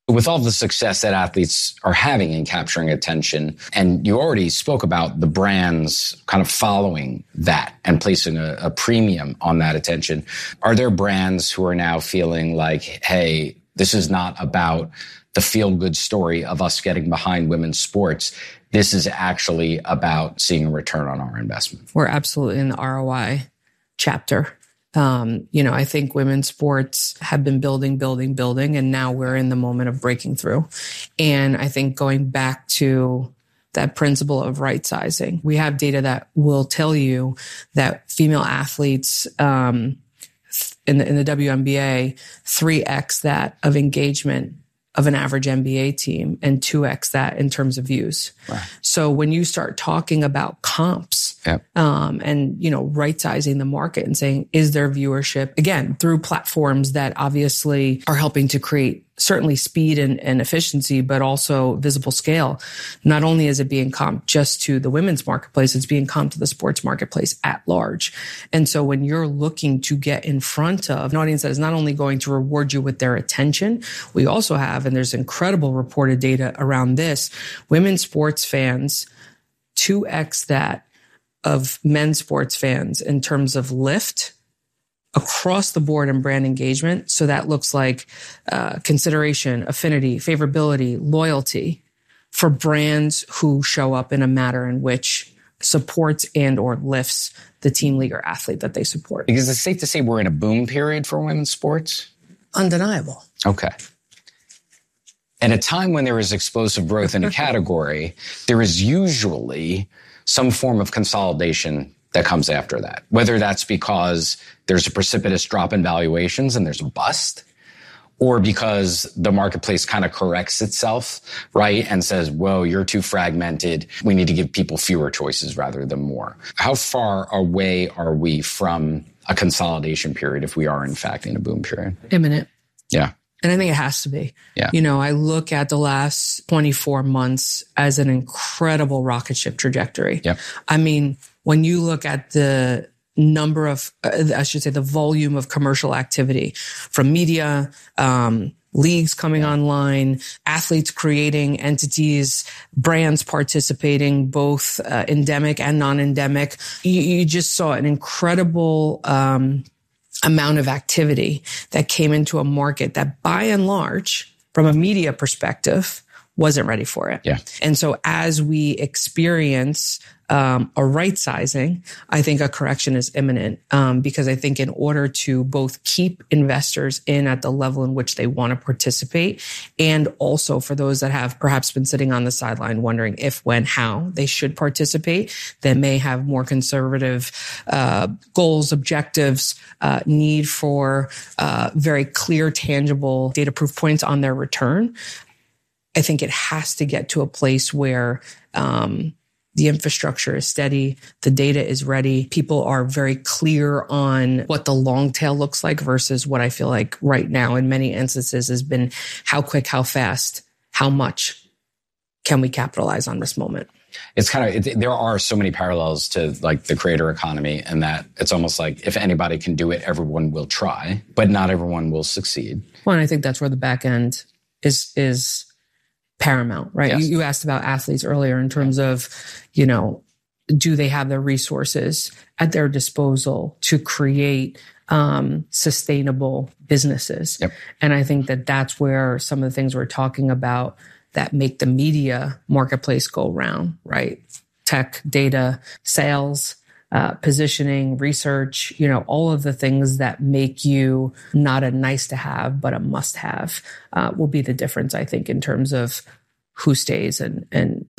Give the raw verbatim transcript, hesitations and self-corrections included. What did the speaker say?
With all the success that athletes are having in capturing attention, and you already spoke about the brands kind of following that and placing a, a premium on that attention, are there brands who are now feeling like, hey, this is not about the feel-good story of us getting behind women's sports. This is actually about seeing a return on our investment? We're absolutely in the R O I chapter. Um, you know, I think women's sports have been building, building, building, and now we're in the moment of breaking through. And I think going back to that principle of right sizing, we have data that will tell you that female athletes, um, in the, in the W N B A, three X that of engagement of an average N B A team and two X that in terms of views. Wow. So when you start talking about comps, yep. um, and, you know, right-sizing the market and saying, is there viewership, again, through platforms that obviously are helping to create certainly speed and, and efficiency, but also visible scale. Not only is it being comped just to the women's marketplace, it's being comped to the sports marketplace at large. And so when you're looking to get in front of an audience that is not only going to reward you with their attention, we also have, and there's incredible reported data around this, women's sports fans, two X that of men's sports fans in terms of lift across the board in brand engagement. So that looks like uh, consideration, affinity, favorability, loyalty for brands who show up in a manner in which supports and or lifts the team, league, or athlete that they support. Because it's safe to say we're in a boom period for women's sports? Undeniable. Okay. At a time when there is explosive growth in a category, there is usually some form of consolidation that comes after that, whether that's because there's a precipitous drop in valuations and there's a bust, or because the marketplace kind of corrects itself, right, and says, whoa, you're too fragmented. We need to give people fewer choices rather than more. How far away are we from a consolidation period if we are, in fact, in a boom period? Imminent. Yeah. And I think it has to be. Yeah. You know, I look at the last twenty-four months as an incredible rocket ship trajectory. Yep. I mean, when you look at the number of, uh, I should say, the volume of commercial activity from media, um, leagues coming yeah. online, athletes creating entities, brands participating, both uh, endemic and non-endemic, you, you just saw an incredible um amount of activity that came into a market that by and large, from a media perspective, wasn't ready for it. Yeah. And so as we experience um, a right sizing, I think a correction is imminent um, because I think in order to both keep investors in at the level in which they want to participate, and also for those that have perhaps been sitting on the sideline wondering if, when, how they should participate, that may have more conservative uh, goals, objectives, uh, need for uh, very clear, tangible data proof points on their return. I think it has to get to a place where um, the infrastructure is steady, the data is ready, people are very clear on what the long tail looks like versus what I feel like right now in many instances has been how quick, how fast, how much can we capitalize on this moment? It's kind of, it, there are so many parallels to like the creator economy, and that it's almost like if anybody can do it, everyone will try, but not everyone will succeed. Well, and I think that's where the back end is, is paramount, right? Yes. You, you asked about athletes earlier in terms of, you know, do they have the resources at their disposal to create um, sustainable businesses? Yep. And I think that that's where some of the things we're talking about that make the media marketplace go round, right? Tech, data, sales, uh, positioning, research, you know, all of the things that make you not a nice to have, but a must have, uh, will be the difference, I think, in terms of who stays and, and